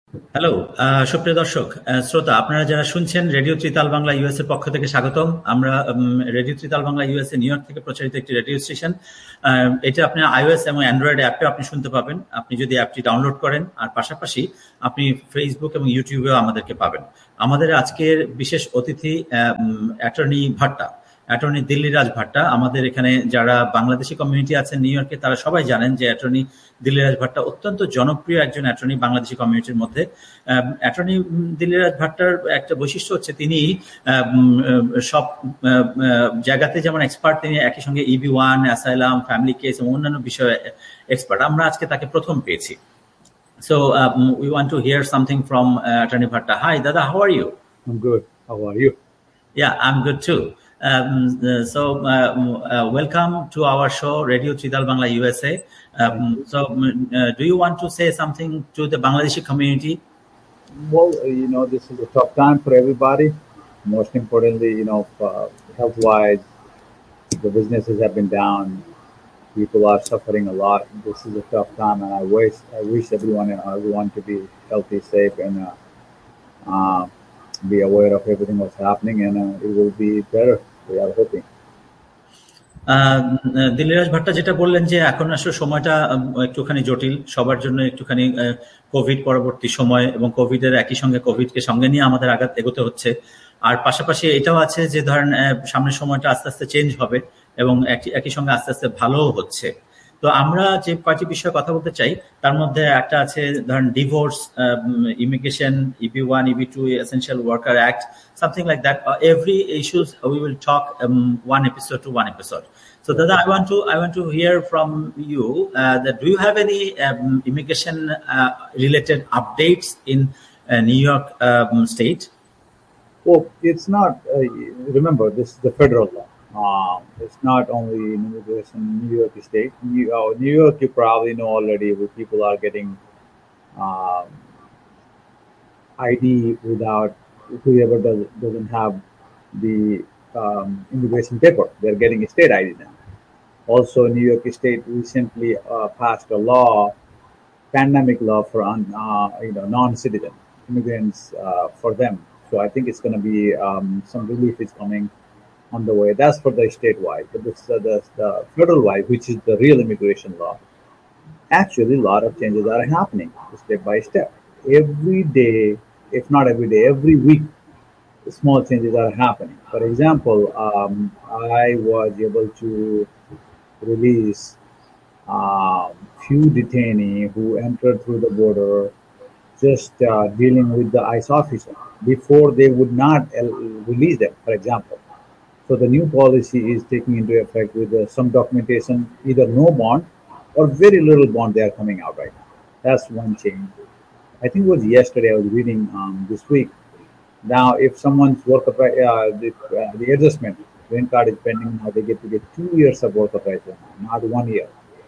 Hello, সুপ্রিয় দর্শক, শ্রোতা, আপনারা যারা শুনছেন রেডিও ত্রিতাল বাংলা ইউএস এর পক্ষ থেকে স্বাগতম। আমরা radio tritaal Bangla US a new York থেকে প্রচারিত একটি রেডিও স্টেশন। এটা আপনার iOS এবং অ্যান্ড্রয়েড অ্যাপে আপনি শুনতে পাবেন, আপনি যদি অ্যাপটি ডাউনলোড করেন। আর পাশাপাশি আপনি ফেসবুক এবং ইউটিউবেও আমাদেরকে পাবেন। আমাদের আজকের বিশেষ অতিথি অ্যাটর্নি ভাট্টা, অ্যাটর্নি দিল্লীরাজ ভাট্টা। আমাদের এখানে যারা বাংলাদেশি কমিউনিটি আছেন নিউ ইয়র্কে, তারা সবাই জানেন যে অ্যাটর্নি দিল্লীরাজ ভাট্টা অত্যন্ত জনপ্রিয় একজন অ্যাটর্নি বাংলাদেশি কমিউনিটির মধ্যে। অ্যাটর্নি দিল্লীরাজ ভাট্টার একটা বৈশিষ্ট্য হচ্ছে তিনি সব জায়গাতে যেমন এক্সপার্ট, তিনি একই সঙ্গে EB-1, অ্যাসাইলাম, ফ্যামিলি কেস এবং অন্যান্য বিষয়ে এক্সপার্ট। আমরা আজকে তাকে প্রথম পেয়েছি। So we want to hear something from Attorney Bhatta. Hi, Dada, how are you? I'm good. How are you? Yeah, I'm good too. Welcome to our show, Radio Trital Bangla USA. Do you want to say something to the Bangladeshi community? Well, this is a tough time for everybody. Most importantly, health-wise, the businesses have been down. People are suffering a lot. This is a tough time, and I wish everyone to be healthy, safe, and be aware of everything that's happening, and it will be better. We are hoping. দিল্লীরাজ ভাট্টা যেটা বললেন যে এখন আসলে সময়টা একটুখানি জটিল সবার জন্য, একটুখানি কোভিড পরবর্তী সময় এবং কোভিডের একই সঙ্গে কোভিডকে সঙ্গে নিয়ে আমাদের আগাত এগোতে হচ্ছে। আর পাশাপাশি এটাও আছে যে ধরেন সামনের সময়টা আস্তে আস্তে চেঞ্জ হবে এবং একই সঙ্গে আস্তে আস্তে ভালোও হচ্ছে। তো আমরা যে কয়েকটি বিষয়ে কথা বলতে চাই তার মধ্যে একটা আছে ধরেন divorce, immigration, EB-1, EB-2, essential worker act, something like that. Every issues we will talk one episode to one episode. So Dada, I want to hear from you that do you have any immigration related updates in New York state? Well, it's not. Remember, this is the federal law. It's not only in immigration, New York State. New York, you probably know already, where people are getting um, ID without whoever doesn't have the immigration paper. They're getting a state ID now. Also, New York State recently passed a law, pandemic law for non-citizen immigrants for them. So I think it's going to be some relief is coming on the way. That's for the statewide, but the federal wide, which is the real immigration law. Actually, a lot of changes are happening step by step. Every day, if not every day, every week, small changes are happening. For example, I was able to release few detainee who entered through the border, just dealing with the ICE officer before they would not release them, for example. So the new policy is taking into effect with some documentation, either no bond or very little bond they are coming out right now. That's one change. I think it was yesterday I was reading this week. Now, if someone's the adjustment, green card is pending now, they get to get 2 years of work authorization, not 1 year.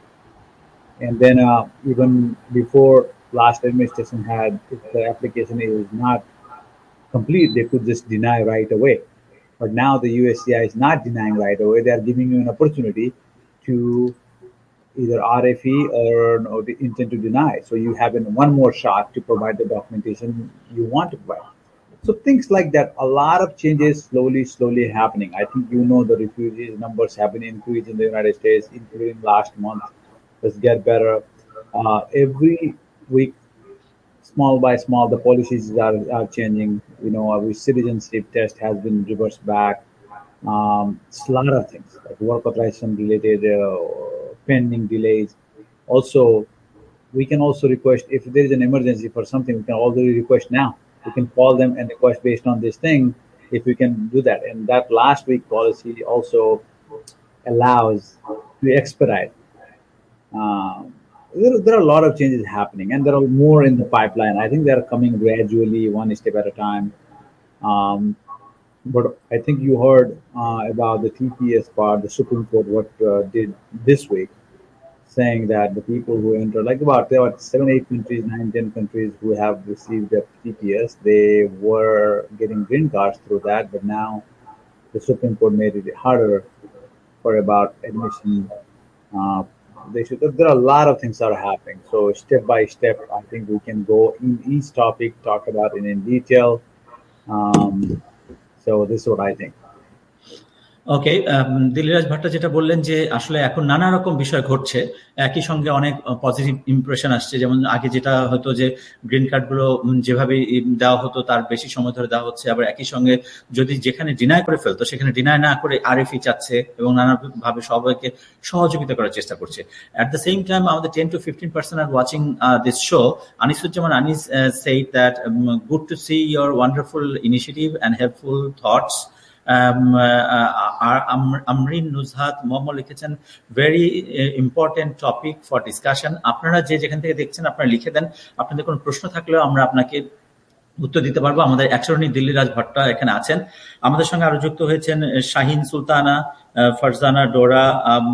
And then even before last administration had, if the application is not complete, they could just deny right away. But now the USCI is not denying right away. They are giving you an opportunity to either RFE or no, the intent to deny. So you have one more shot to provide the documentation you want to provide. So things like that, a lot of changes slowly happening. I think the refugees numbers have been increased in the United States, including last month. Let's get better. Every week, small by small, the policies are changing. Our citizenship test has been reversed back. It's a lot of things like work authorization related pending delays. Also, we can also request if there is an emergency for something. We can already request now. We can call them and request based on this thing if we can do that. And that last week policy also allows to expedite. There are a lot of changes happening, and there are more in the pipeline. I think they are coming gradually, one step at a time. But I think you heard about the TPS part, the Supreme Court, what did this week, saying that the people who enter, like there were 7, 8 countries, 9, 10 countries who have received the TPS, they were getting green cards through that, but now the Supreme Court made it harder for about admission they should. There are a lot of things that are happening. So step by step, I think we can go in each topic, talk about it in detail. So this is what I think. ওকে, দিলরাজ ভট্টা যেটা বললেন যে আসলে এখন নানা রকম বিষয় ঘটছে, একই সঙ্গে অনেক পজিটিভ ইমপ্রেশন আসছে। যেমন আগে যেটা হতো যে গ্রিন কার্ড গুলো যেভাবে দেওয়া হতো তার বেশি সময় ধরে দেওয়া হচ্ছে, আবার একই সঙ্গে যদি যেখানে ডিনাই করে ফেলতো সেখানে ডিনাই না করে আরএফই চাচ্ছে এবং নানাভাবে সবাইকে সহযোগিতা করার চেষ্টা করছে। অ্যাট দ্য সেম টাইম আমাদের 10 to 15% are watching this show. Anisuzzaman Anis said that good to see your wonderful initiative and helpful thoughts. Amrin Nuzhat Mohammad লিখেছেন very important topic for discussion. আপনারা যে যেখান থেকে দেখছেন আপনারা লিখে দেন, আপনাদের কোনো প্রশ্ন থাকলেও আমরা আপনাকে উত্তর দিতে পারবো। আমাদের অ্যাটর্নি দিল্লিরাজ ভট্টা এখানে আছেন, আমাদের সঙ্গে আরো যুক্ত হয়েছেন শাহিন সুলতানা, ফারজানা ডোরা,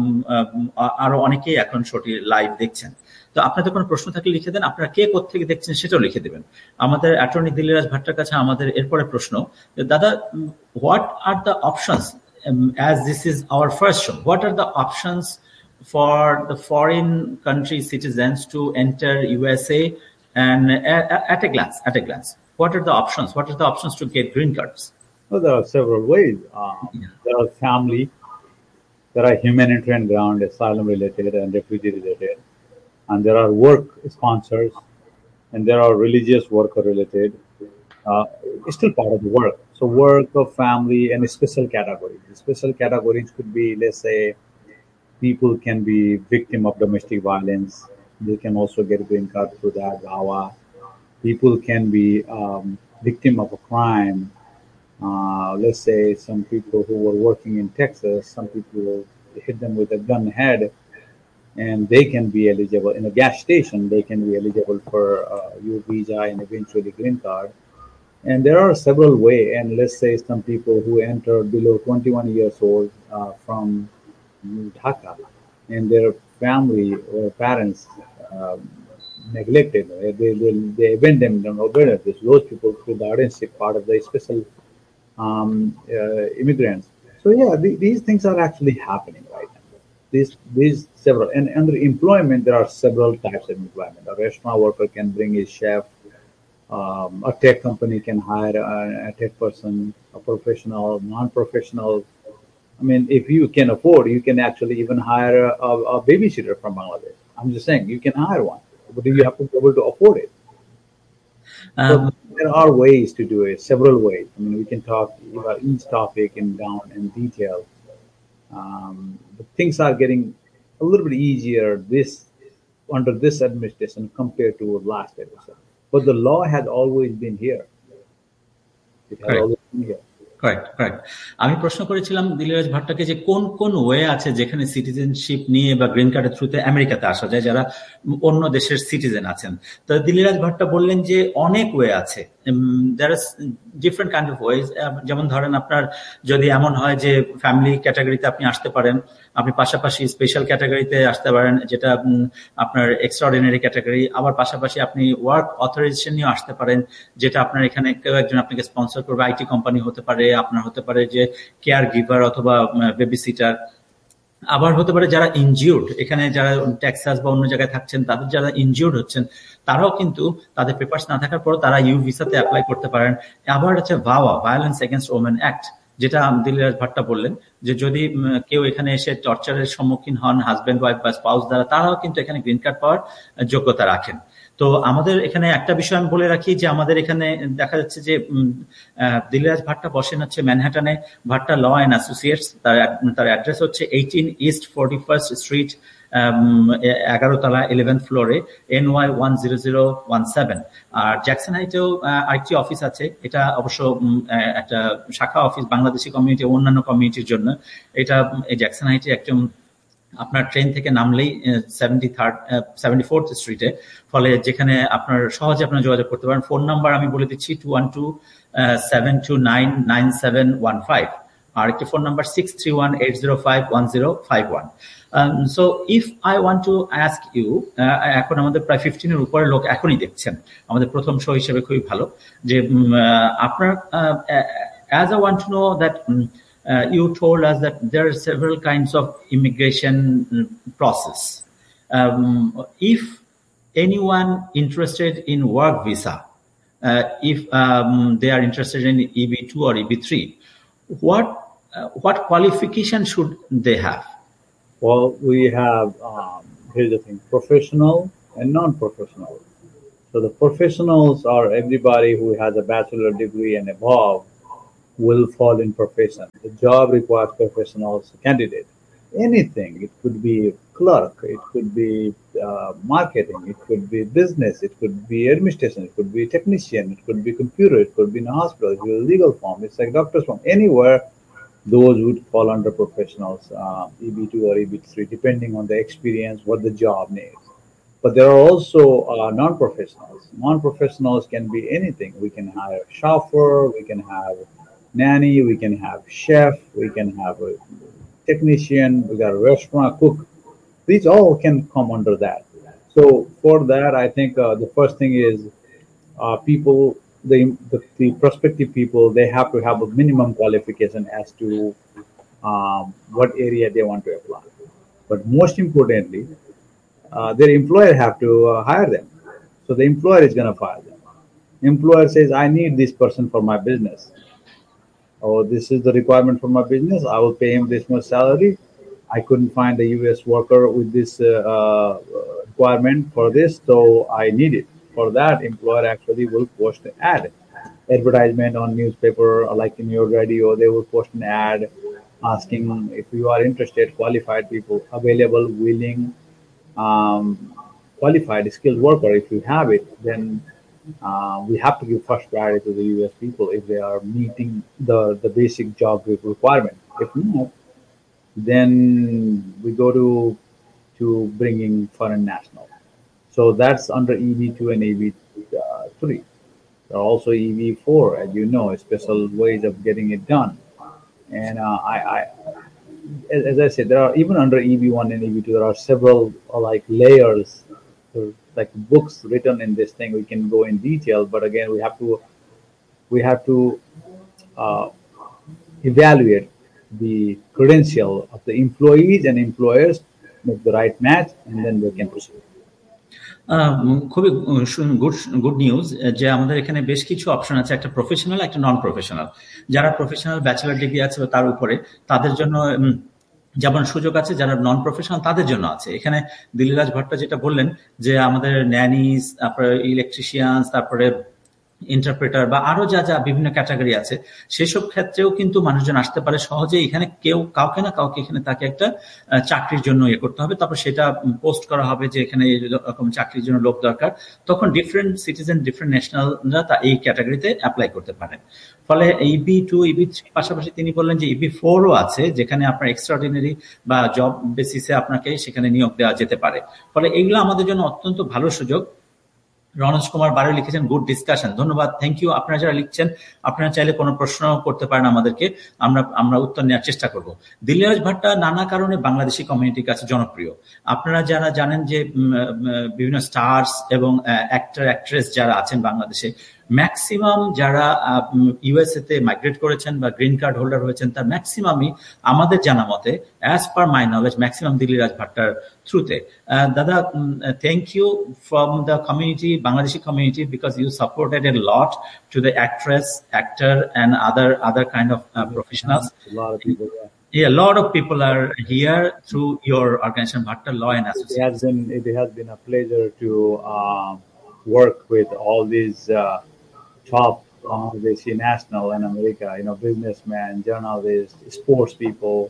আরো অনেকেই এখন শোটি লাইভ দেখছেন। তো আপনাদের কোনো প্রশ্ন থাকলে লিখে দেন, আপনারা কে কোত্থেকে দেখছেন সেটাও লিখে দেবেন। আমাদের অ্যাটর্নি দিল্লিরাজ ভট্টার কাছে আমাদের এরপরে প্রশ্ন, দাদা, what are the options, as this is our first show, what are the options for the foreign country citizens to enter USA? And at a glance, what are the options? What are the options to get green cards? Well, there are several ways. There are family, there are humanitarian ground, asylum related and refugee related, and there are work sponsors, and there are religious worker related. It's still part of the work. So work of family and special categories. The special categories could be, let's say, people can be victim of domestic violence. They can also get a green card through that. People can be victim of a crime. Let's say some people who were working in Texas, some people hit them with a gun head, and they can be eligible in a gas station. They can be eligible for U visa and eventually green card. And there are several ways. And let's say some people who enter below 21 years old from Dhaka, and their family or parents neglected, they abandon them or benefits. Those people through guardianship, part of the special immigrants. So yeah, these things are actually happening right now. These several, and under employment there are several types of employment. A restaurant worker can bring his chef. A tech company can hire a tech person, a professional, non-professional. I mean, if you can afford, you can actually even hire a babysitter from Bangladesh. I'm just saying, you can hire one, but you have to be able to afford it. So there are ways to do it, several ways. I mean, we can talk about each topic down in detail. But things are getting a little bit easier under this administration compared to last administration. But the law has always been here. It has always been here. Correct. আমি প্রশ্ন করেছিলাম দিলরাজ ভট্টাকে যে কোন কোন way আছে যেখানে citizenship নিয়ে বা গ্রিন কার্ডের থ্রুতে আমেরিকাতে আসা যায় যারা অন্য দেশের সিটিজেন আছেন। তো দিলরাজ ভট্টা বললেন যে অনেক ওয়ে আছে, there are different kind of ways. যেমন ধরেন আপনার যদি এমন হয় যে ফ্যামিলি ক্যাটাগরিতে আপনি আসতে পারেন, আপনি পাশাপাশি স্পেশাল ক্যাটাগরিতে আসতে পারেন যেটা আপনার এক্সট্রাঅর্ডিনারি ক্যাটাগরি, আবার পাশাপাশি আপনি ওয়ার্ক অথরাইজেশন নিয়ে আসতে পারেন যেটা আপনার এখানে কেউ একজন আপনাকে স্পন্সর করবে, আইটি কোম্পানি হতে পারে, আপনার হতে পারে যে কেয়ার গিভার অথবা বেবি সিটার, আবার হতে পারে যারা ইনজিউর্ড, এখানে যারা টেক্সাস বা অন্য জায়গায় থাকছেন তাদের যারা ইনজিউর্ড হচ্ছেন তারাও কিন্তু তাদের পেপারস না থাকার পর তারা ইউ ভিসাতে অ্যাপ্লাই করতে পারেন। আবার হচ্ছে ভাওয়া, ভায়োলেন্স এগেইনস্ট ওমেন অ্যাক্ট, যেটা দিলরাজ ভট্টা বললেন যে যদি কেউ এখানে এসে টর্চারের সম্মুখীন হন হাজব্যান্ড ওয়াইফ বা স্পাউস দ্বারা, তারাও কিন্তু এখানে গ্রিন কার্ড পাওয়ার যোগ্যতা রাখেন। তো আমাদের এখানে একটা বিষয় আমি বলে রাখি যে আমাদের এখানে দেখা যাচ্ছে যে দিলরাজ ভট্টা বসেন হচ্ছে ম্যানহাটনে, ভট্টা ল অ্যান্ড অ্যাসোসিয়েটস, তার অ্যাড্রেস হচ্ছে 18 ইস্ট 41st স্ট্রিট, 11 তলা 11th ফ্লোরে, NY 10017। আর জ্যাকসন হাইটেও আরেকটি অফিস আছে, এটা অবশ্য একটা শাখা অফিস বাংলাদেশি কমিউনিটি অন্যান্য কমিউনিটির জন্য। এটা জ্যাকসন হাইটে একদম আপনার ট্রেন থেকে নামলেই 74th স্ট্রিটে, ফলে যেখানে আপনার সহজে আপনার যোগাযোগ করতে পারেন। ফোন নাম্বার আমি বলে দিচ্ছি 212-729-9715, আর একটি phone number 631-805-1051। So if I want to ask you, এখন আমাদের প্রায় 15-এর উপরে লোক এখনই দেখছেন, আমাদের প্রথম শো হিসেবে খুবই ভালো যে আপনার, as I want to know that you told us that there are several kinds of immigration process. If anyone interested in work visa, if they are interested in EB2 or EB3, what qualification should they have? Well, we have, here's the thing, professional and non-professional. So the professionals are everybody who has a bachelor degree and above will fall in profession. The job requires professionals candidate. Anything, it could be clerk, it could be marketing, it could be business, it could be administration, it could be technician, it could be computer, it could be in a hospital, it could be a legal firm, it's like doctor's firm. Anywhere, those would fall under professionals, EB2 or EB3, depending on the experience, what the job needs. But there are also non-professionals. Non-professionals can be anything. We can hire a chauffeur, we can have nanny, we can have chef, we can have a technician, we got a restaurant cook. These all can come under that. So for that, I think the first thing is people, the prospective people, they have to have a minimum qualification as to what area they want to apply. But most importantly, their employer have to hire them. So the employer is going to fire them. Employer says, I need this person for my business. Oh, this is the requirement for my business. I will pay him this much salary. I couldn't find a U.S. worker with this requirement for this, so I need it. For that, employer actually will post an ad, advertisement on newspaper, like in your radio. They will post an ad asking if you are interested, qualified people available, willing, qualified, skilled worker. If you have it, then we have to give first priority to the U.S. people if they are meeting the basic job requirement. If not, then we go to bringing foreign national. So that's under EB2 and EB3. There are also EB4, as you know, special ways of getting it done. And as I said, there are even under EB1 and EB2, there are several like layers, like books written in this thing. We can go in detail, but again, we have to evaluate the credential of the employees and employers, make the right match, and then we can proceed. খুবই good news যে আমাদের এখানে বেশ কিছু option আছে, একটা professional, একটা non professional. যারা প্রফেশনাল ব্যাচেলর ডিগ্রি আছে তার উপরে, তাদের জন্য যেমন সুযোগ আছে, যারা নন প্রফেশনাল তাদের জন্য আছে। এখানে দিলীরাজ ভট্ট যেটা বললেন যে আমাদের ন্যানিস, তারপরে ইলেকট্রিশিয়ানস, তারপরে ইন্টারপ্রেটার বা আরো যা যা বিভিন্ন ক্যাটাগরি আছে, সেসব ক্ষেত্রেও কিন্তু মানুষজন আসতে পারে সহজে। এখানে কেউ কাউকে না কাউকে এখানে তাকে একটা চাকরির জন্য ইয়ে করতে হবে, তারপর সেটা পোস্ট করা হবে যে এখানে এরকম চাকরির জন্য লোক দরকার। তখন ডিফারেন্ট সিটিজেন, ডিফারেন্ট ন্যাশনালরা এই ক্যাটাগরিতে অ্যাপ্লাই করতে পারেন। ফলে EB2, EB3 পাশাপাশি তিনি বললেন যে EB4ও আছে, যেখানে আপনার এক্সট্রাঅর্ডিনারি বা জব বেসিসে আপনাকে সেখানে নিয়োগ দেওয়া যেতে পারে। ফলে এগুলো আমাদের জন্য অত্যন্ত ভালো সুযোগ। রনজ কুমার বারো লিখেছেন, গুড ডিসকাশন, ধন্যবাদ, থ্যাংক ইউ। আপনারা যারা লিখছেন, আপনারা চাইলে কোনো প্রশ্ন করতে পারেন আমাদেরকে, আমরা উত্তর নেওয়ার চেষ্টা করব। দিলীরাজ ভট্টা নানা কারণে বাংলাদেশি কমিউনিটির কাছে জনপ্রিয়। আপনারা যারা জানেন যে বিভিন্ন স্টার্স এবং অ্যাক্টর অ্যাক্ট্রেস যারা আছেন বাংলাদেশে, ম্যাক্সিমাম যারা ইউএসএ তে মাইগ্রেট করেছেন বা গ্রিন কার্ড হোল্ডার হয়েছেন, তার ম্যাক্সিমামই আমাদের জানা মতে, as per my knowledge, maximum দিলীরাজ ভট্টার থ্রুতে। দাদা, thank you from the community, Bangladeshi community, because you supported a lot to the actress, actor, and other kind of professionals. A lot of people, yeah, a lot of people are here through your organization, Bhatta Law and Association. It has been a pleasure to work with all these top Bangladeshi national in America, businessmen, journalists, sports people,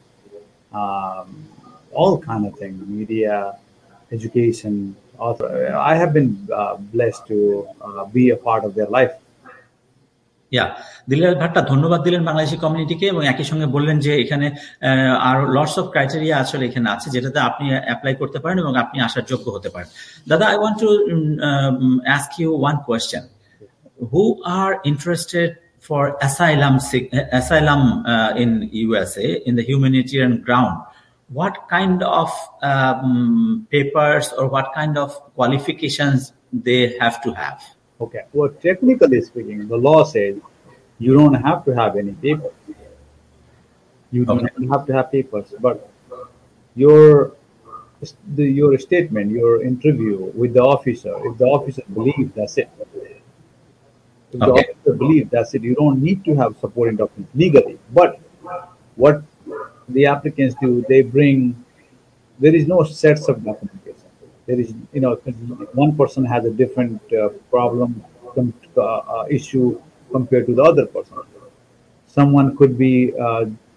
all kind of things, media, education. I have been blessed to be a part of their life. দিলীরাজ Bhatta ধন্যবাদ দিলেন বাংলাদেশি কমিউনিটিকে, এবং একই সঙ্গে বললেন যে এখানে are lots of criteria আসলে এখানে আছে, যেটাতে আপনি অ্যাপ্লাই করতে পারেন এবং আপনি আসার যোগ্য হতে পারেন। দাদা, I want to ask you one question. Who are interested for asylum in USA in the humanitarian ground, what kind of papers or what kind of qualifications they have to have? Okay. Well, technically speaking, the law says you don't have to have any papers. You don't have to have papers, but your your statement, your interview with the officer. If the officer believes, that's it. If the Okay. officer believes, that's it. You don't need to have supporting documents legally. But what the applicants do, they bring. There is no sets of documentation. There is, 'cause one person has a different problem, issue compared to the other person. Someone could be